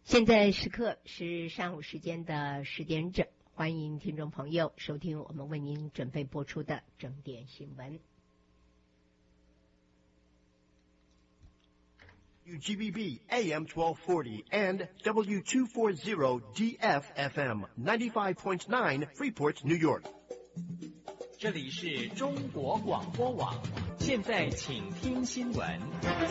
现在时刻是上午时间的10点整，欢迎听众朋友收听我们为您准备播出的整点新闻。 WGBB AM 1240 and W240 DF FM 95.9 Freeport, New York。 这里是中国广播网，现在请听新闻。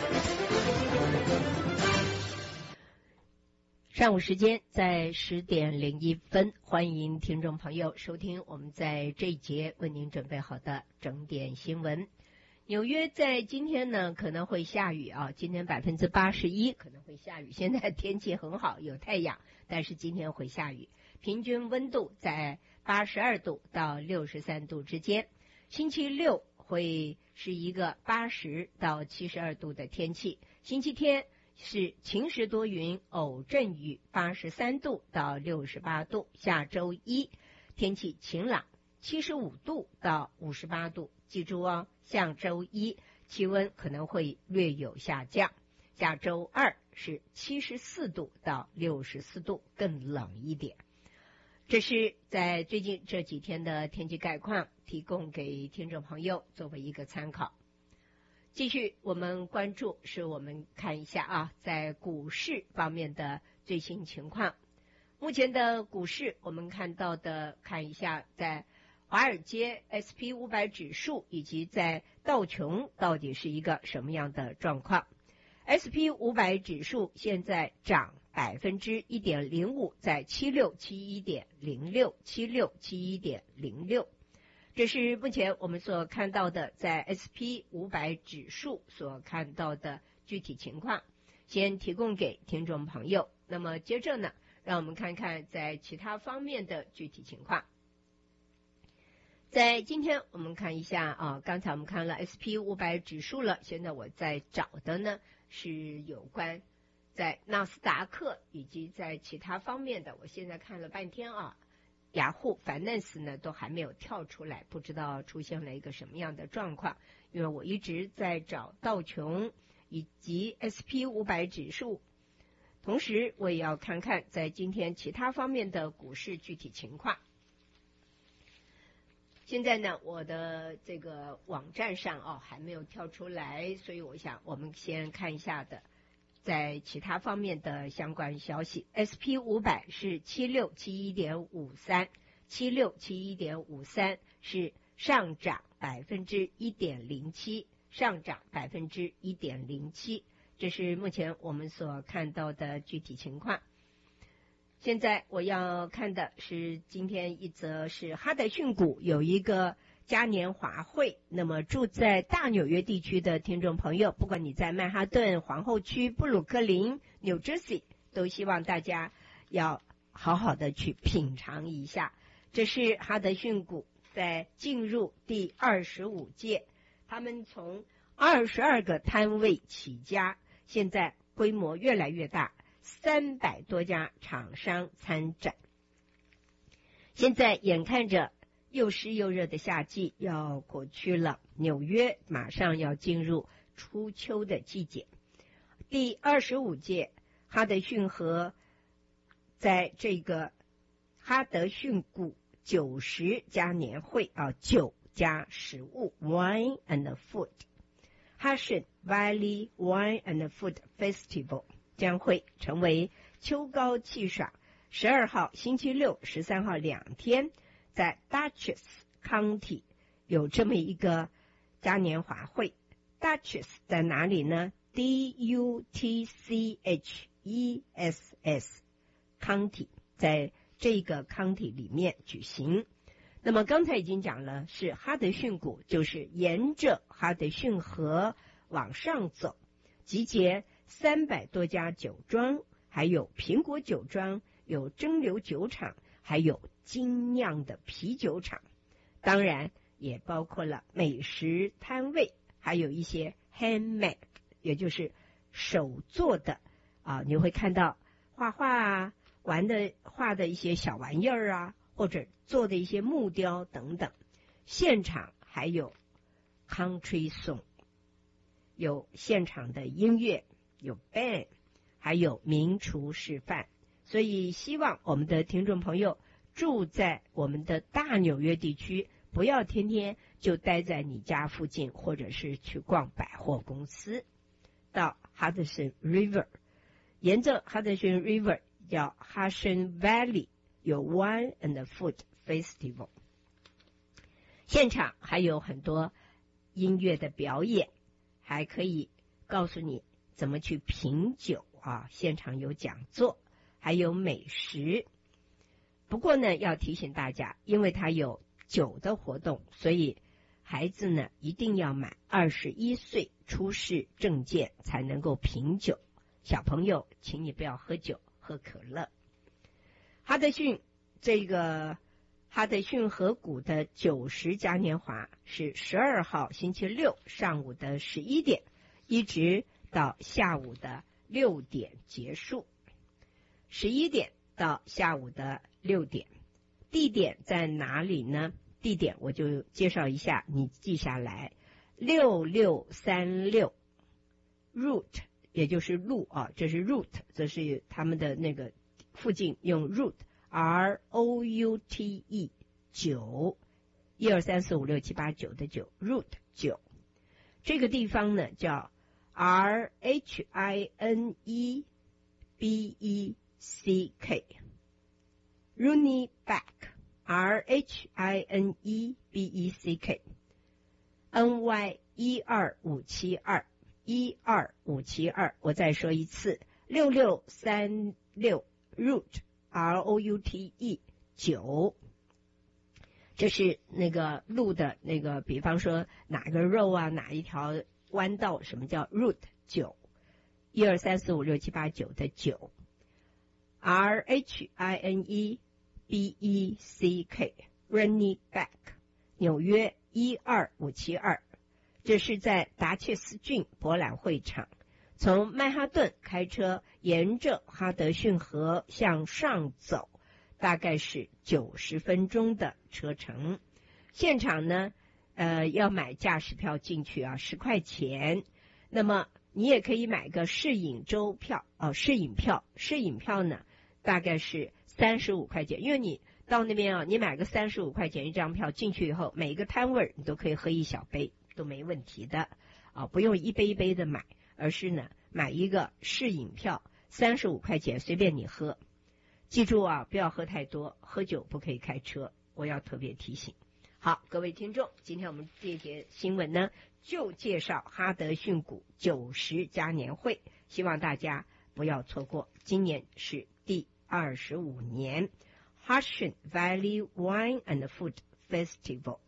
上午时间在10点01分，欢迎听众朋友收听我们在这一节为您准备好的整点新闻。纽约在今天呢可能会下雨啊，今天81%可能会下雨。现在天气很好，有太阳，但是今天会下雨。平均温度在82度到63度之间。星期六会是一个80到72度的天气。星期天是晴时多云，偶阵雨，83度到68度。下周一天气晴朗，75度到58度。记住哦，下周一气温可能会略有下降。下周二是74度到64度，更冷一点。这是在最近这几天的天气概况，提供给听众朋友作为一个参考。继续我们关注，是我们看一下啊，在股市方面的最新情况。目前的股市我们看到的，看一下在华尔街 SP500 指数以及在道琼到底是一个什么样的状况。SP500 指数现在涨1.05%，在7671.06 7671.06。这是目前我们所看到的在 SP500 指数所看到的具体情况，先提供给听众朋友。那么接着呢，让我们看看在其他方面的具体情况。在今天我们看一下啊，刚才我们看了 SP500 指数了，现在我在找的呢是有关在纳斯达克以及在其他方面的。我现在看了半天啊，雅虎 Finance 呢都还没有跳出来，不知道出现了一个什么样的状况。因为我一直在找道琼以及 SP500 指数，同时我也要看看在今天其他方面的股市具体情况。现在呢，我的这个网站上还没有跳出来，所以我想我们先看一下的在其他方面的相关消息。 SP500 是7671.53 7671.53，是上涨1.07%，上涨1.07%，这是目前我们所看到的具体情况。现在我要看的是今天一则是哈德逊谷有一个嘉年华会，那么住在大纽约地区的听众朋友，不管你在曼哈顿、皇后区、布鲁克林、New Jersey， 都希望大家要好好的去品尝一下。这是哈德逊谷在进入第25届，他们从22个摊位起家，现在规模越来越大，300多家厂商参展。现在眼看着又湿又热的夏季要过去了，纽约马上要进入初秋的季节。第25届哈德逊河在这个哈德逊谷90家年会9家食物 Wine and Food Hudson Valley Wine and Food Festival将会成为秋高气爽。12号星期六、13号2天，在 Dutchess County 有这么一个嘉年华会。Dutchess 在哪里呢？ DUTCHESS County， 在这个 county 里面举行。那么刚才已经讲了，是哈德逊谷，就是沿着哈德逊河往上走，集结300多家酒庄，还有苹果酒庄，有蒸馏酒厂，还有精酿的啤酒厂，当然也包括了美食摊位，还有一些 handmade， 也就是手做的你会看到画画画的一些小玩意儿啊，或者做的一些木雕等等。现场还有 country song， 有现场的音乐，有 band， 还有名厨示范。所以希望我们的听众朋友住在我们的大纽约地区，不要天天就待在你家附近，或者是去逛百货公司。到 Hudson River， 沿着 Hudson River 叫 Hudson Valley， 有 Wine and Food Festival， 现场还有很多音乐的表演，还可以告诉你怎么去品酒啊，现场有讲座，还有美食。不过呢，要提醒大家，因为它有酒的活动，所以孩子呢一定要满21岁出示证件才能够品酒。小朋友，请你不要喝酒，喝可乐。哈德逊河谷的90嘉年华是12号星期六上午的11点，一直到下午的6点结束。11点到下午的6点，地点在哪里呢？地点我就介绍一下，你记下来，6636 Route， 也就是路啊，这是 Route， 这是他们的那个附近用 Route ROUTE 9 123456789的9 Route 9，这个地方呢叫 RHINEBECK Runnebeck RHINEBECK NY12572 12572，我再说一次，6636 Route ROUTE 9，这是那个路的那个，比方说哪个肉啊，哪一条弯道，什么叫 Route 9 123456789的9 RHINEBECK Runnebeck 纽约12572，这是在达切斯郡博览会场，从曼哈顿开车沿着哈德逊河向上走，大概是90分钟的车程。现场呢要买驾驶票进去啊，10块钱。那么你也可以买个试饮周票试饮票呢大概是35块钱，因为你到那边啊，你买个35块钱一张票进去以后，每个摊位你都可以喝一小杯，都没问题的啊，不用一杯一杯的买，而是呢买一个试饮票，35块钱随便你喝。记住啊，不要喝太多，喝酒不可以开车，我要特别提醒。好，各位听众，今天我们这节新闻呢就介绍哈德逊谷90嘉年会，希望大家不要错过，今年是第25年 Hudson Valley Wine and Food Festival。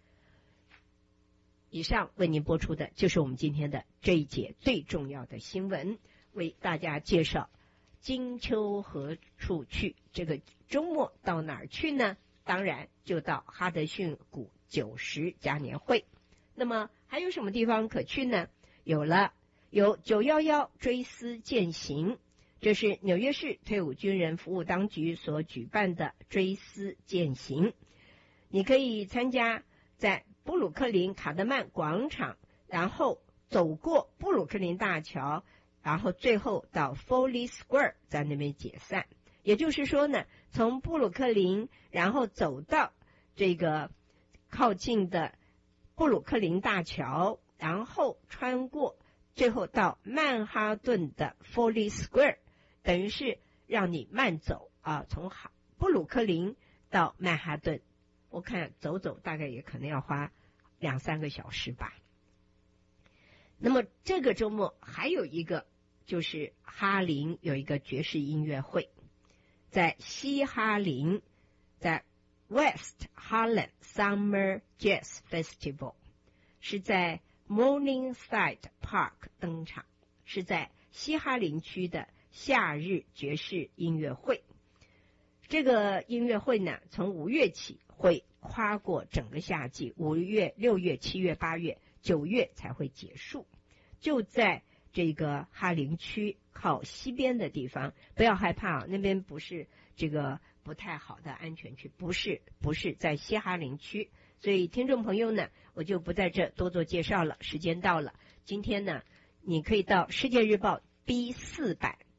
以上为您播出的就是我们今天的这一节最重要的新闻，为大家介绍金秋何处去，这个周末到哪儿去呢？当然就到哈德逊谷90嘉年会。那么还有什么地方可去呢？有911追思践行，这是纽约市退伍军人服务当局所举办的追思践行。你可以参加在布鲁克林卡德曼广场，然后走过布鲁克林大桥，然后最后到 Foley Square， 在那边解散。也就是说呢，从布鲁克林然后走到这个靠近的布鲁克林大桥，然后穿过，最后到曼哈顿的 Foley Square， 等于是让你慢走啊，从布鲁克林到曼哈顿，我看走大概也可能要花2-3个小时吧。那么这个周末还有一个，就是哈林有一个爵士音乐会，在西哈林，在 West Harlem Summer Jazz Festival， 是在 Morningside Park 登场，是在西哈林区的夏日爵士音乐会。这个音乐会呢，从5月起会跨过整个夏季，5月、6月、7月、8月、9月才会结束。就在这个哈林区靠西边的地方，不要害怕啊，那边不是这个不太好的安全区，不是在西哈林区。所以听众朋友呢，我就不在这多做介绍了，时间到了。今天呢，你可以到世界日报 B4 版 B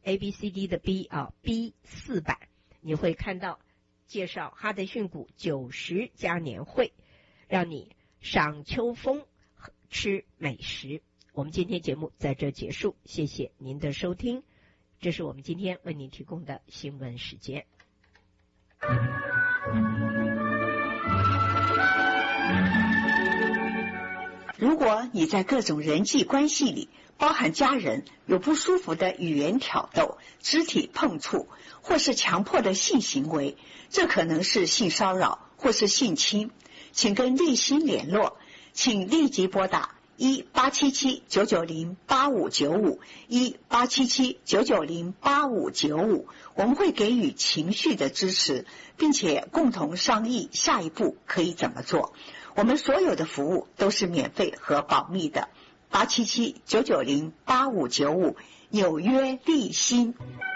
ABCD 的 B 啊 B4 版，你会看到介绍哈德逊谷90嘉年会，让你赏秋风吃美食。我们今天节目在这结束，谢谢您的收听，这是我们今天为您提供的新闻时间。 如果你在各种人际关系里，包含家人，有不舒服的语言挑逗、肢体碰触，或是强迫的性行为，这可能是性骚扰或是性侵，请跟立新联络，请立即拨打1877-990-8595 1877-990-8595，我们会给予情绪的支持，并且共同商议下一步可以怎么做。我们所有的服务都是免费和保密的。877-990-8595，纽约立新。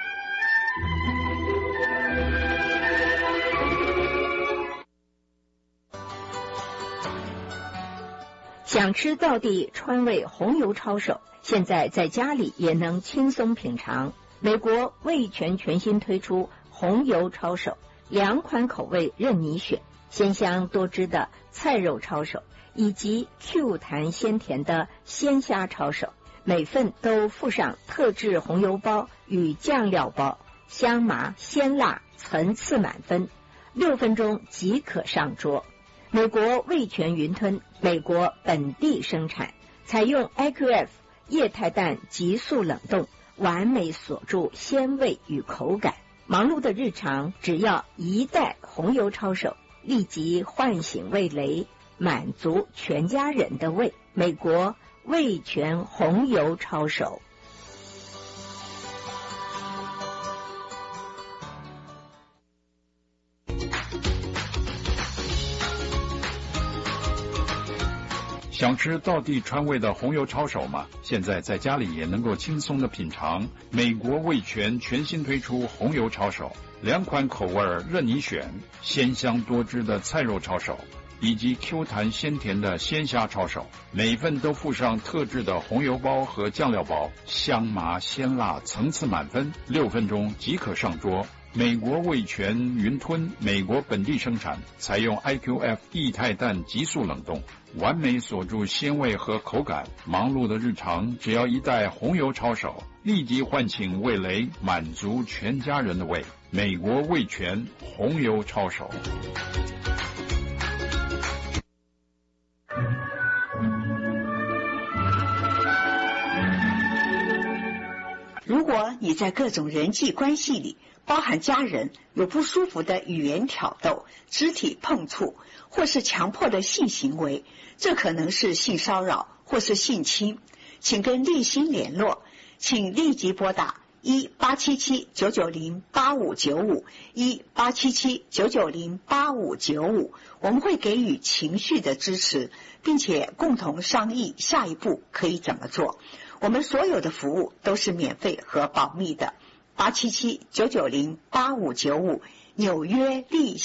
想吃道地川味红油抄手，现在在家里也能轻松品尝。美国味全全新推出红油抄手，2款口味任你选，鲜香多汁的菜肉抄手以及 Q 弹鲜甜的鲜虾抄手，每份都附上特制红油包与酱料包，香麻鲜辣层次满分，6分钟即可上桌。美国味全云吞，美国本地生产，采用 IQF 液态氮急速冷冻，完美锁住鲜味与口感。忙碌的日常，只要1袋红油抄手，立即唤醒味蕾，满足全家人的胃。美国味全红油抄手。 想吃道地川味的红油抄手吗？现在在家里也能够轻松的品尝。美国味全全新推出红油抄手，2款口味任你选，鲜香多汁的菜肉抄手以及 Q 弹鲜甜的鲜虾抄手，每份都附上特制的红油包和酱料包，香麻鲜辣层次满分，6分钟即可上桌。美国味全云吞，美国本地生产，采用 IQF 液态氮急速冷冻，完美锁住鲜味和口感。忙碌的日常，只要1袋红油抄手，立即唤醒味蕾，满足全家人的胃。美国味全红油抄手。 如果你在各种人际关系里，包含家人，有不舒服的语言挑逗、肢体碰触，或是强迫的性行为，这可能是性骚扰或是性侵，请跟立新联络，请立即拨打1877-990-8595 1877-990-8595，我们会给予情绪的支持，并且共同商议下一步可以怎么做。我们所有的服务都是免费和保密的。877-990-8595，纽约立新。